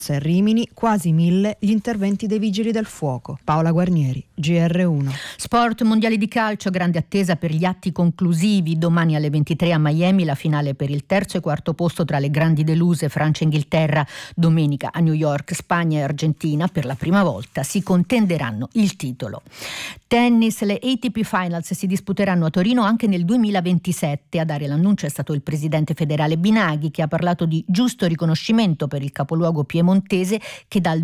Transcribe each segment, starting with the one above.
A Rimini quasi 1000 gli interventi dei vigili del fuoco. Paola Guarnieri, GR1. Sport, mondiali di calcio, grande attesa per gli atti conclusivi. Domani alle 23 a Miami la finale per il terzo e quarto posto tra le grandi deluse Francia e Inghilterra. Domenica a New York Spagna e Argentina per la prima volta si contenderanno il titolo. Tennis, le ATP Finals si disputeranno a Torino anche nel 2027. A dare l'annuncio è stato il presidente federale Binaghi, che ha parlato di giusto riconoscimento per il capoluogo piemontese che dal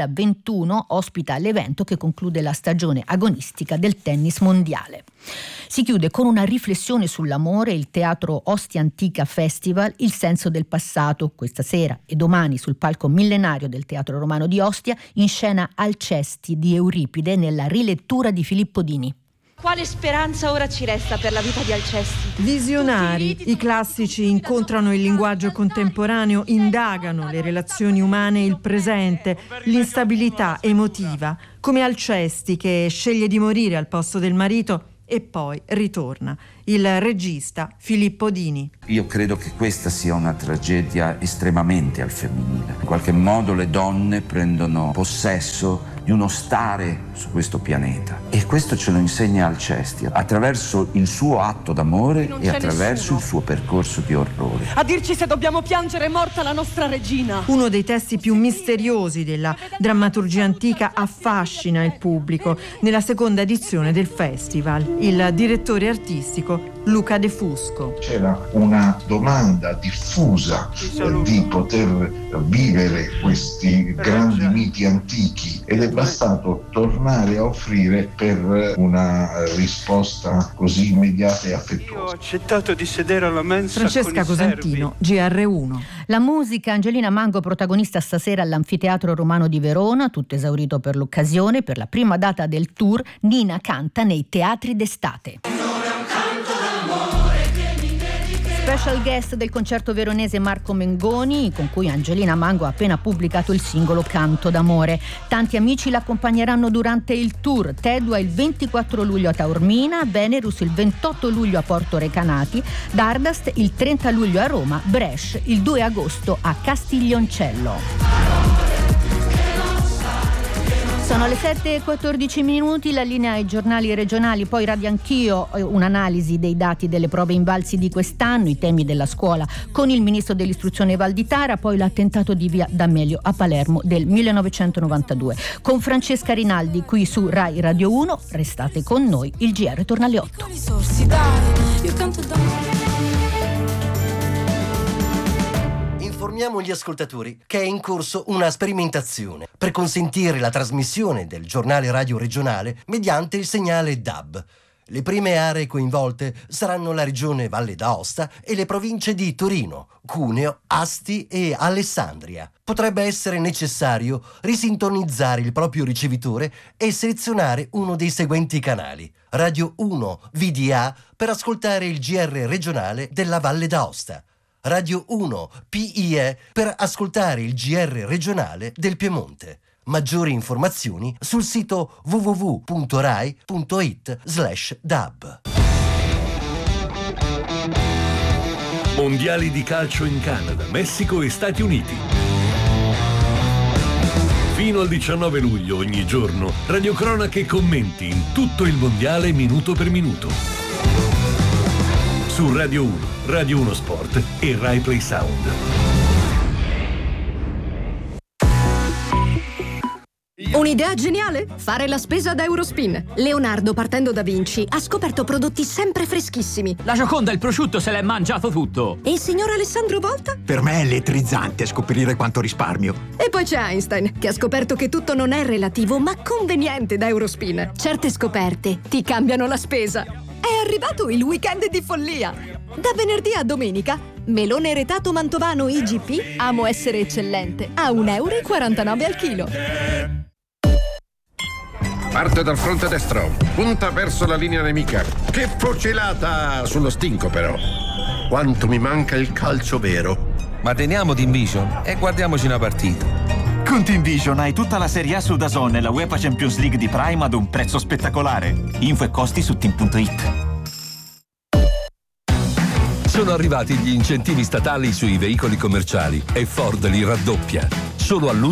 2021 ospita l'evento che conclude la stagione agonistica del tennis mondiale. Si chiude con una riflessione sull'amore il Teatro Ostia Antica Festival, il senso del passato. Questa sera e domani sul palco millenario del Teatro Romano di Ostia in scena Alcesti di Euripide nella rilettura di Filippo Dini. Quale speranza ora ci resta per la vita di Alcesti? Visionari, i classici incontrano il linguaggio contemporaneo, indagano le relazioni umane e il presente, l'instabilità emotiva, come Alcesti che sceglie di morire al posto del marito e poi ritorna. Il regista Filippo Dini. Io credo che questa sia una tragedia estremamente al femminile. In qualche modo le donne prendono possesso di uno stare su questo pianeta e questo ce lo insegna Alcesti attraverso il suo atto d'amore e attraverso il suo percorso di orrore. A dirci se dobbiamo piangere, è morta la nostra regina. Uno dei testi più misteriosi della drammaturgia antica affascina il pubblico. Nella seconda edizione del festival, il direttore artistico Luca De Fusco. C'era una domanda diffusa di poter vivere questi grandi miti antichi ed è bastato tornare a offrire per una risposta così immediata e affettuosa. Io ho accettato di sedere alla mensa. Francesca Cosentino, GR1. La musica, Angelina Mango protagonista stasera all'Anfiteatro Romano di Verona, tutto esaurito per l'occasione. Per la prima data del tour Nina canta nei teatri d'estate. Special guest del concerto veronese Marco Mengoni, con cui Angelina Mango ha appena pubblicato il singolo Canto d'amore. Tanti amici l'accompagneranno durante il tour. Tedua il 24 luglio a Taormina, Venerus il 28 luglio a Porto Recanati, Dardast il 30 luglio a Roma, Brescia il 2 agosto a Castiglioncello. Sono le 7:14, la linea ai giornali regionali, poi Radio Anch'io, un'analisi dei dati delle prove invalsi di quest'anno, i temi della scuola con il ministro dell'istruzione Valditara, poi l'attentato di via D'Amelio a Palermo del 1992. Con Francesca Rinaldi qui su Rai Radio 1, restate con noi, il GR torna alle 8. Informiamo gli ascoltatori che è in corso una sperimentazione per consentire la trasmissione del giornale radio regionale mediante il segnale DAB. Le prime aree coinvolte saranno la regione Valle d'Aosta e le province di Torino, Cuneo, Asti e Alessandria. Potrebbe essere necessario risintonizzare il proprio ricevitore e selezionare uno dei seguenti canali. Radio 1 VDA per ascoltare il GR regionale della Valle d'Aosta. Radio 1 PIE per ascoltare il GR regionale del Piemonte. Maggiori informazioni sul sito www.rai.it/dab. Mondiali di calcio in Canada, Messico e Stati Uniti. Fino al 19 luglio ogni giorno, radiocronache e commenti in tutto il mondiale minuto per minuto. Su Radio 1, Radio 1 Sport e Rai Play Sound. Un'idea geniale? Fare la spesa da Eurospin. Leonardo, partendo da Vinci, ha scoperto prodotti sempre freschissimi. La Gioconda, il prosciutto, se l'è mangiato tutto. E il signor Alessandro Volta? Per me è elettrizzante scoprire quanto risparmio. E poi c'è Einstein, che ha scoperto che tutto non è relativo, ma conveniente da Eurospin. Certe scoperte ti cambiano la spesa. È arrivato il weekend di follia. Da venerdì a domenica, melone retato mantovano IGP, amo essere eccellente, a €1,49 al chilo. Parte dal fronte destro, punta verso la linea nemica. Che fucilata sullo stinco però. Quanto mi manca il calcio vero. Ma teniamo Team Vision e guardiamoci una partita. Con Team Vision hai tutta la Serie A su DAZN e la UEFA Champions League di Prime ad un prezzo spettacolare. Info e costi su team.it. Sono arrivati gli incentivi statali sui veicoli commerciali e Ford li raddoppia. Solo a luglio